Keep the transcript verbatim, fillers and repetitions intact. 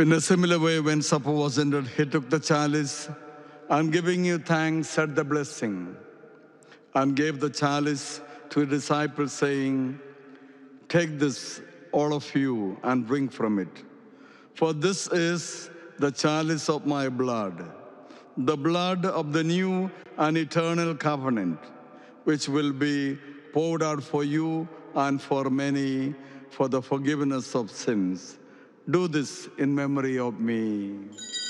In a similar way, when supper was ended, he took the chalice and giving you thanks, said the blessing and gave the chalice to his disciples, saying, "Take this, all of you, and drink from it. For this is the chalice of my blood, the blood of the new and eternal covenant, which will be poured out for you and for many for the forgiveness of sins. Do this in memory of me."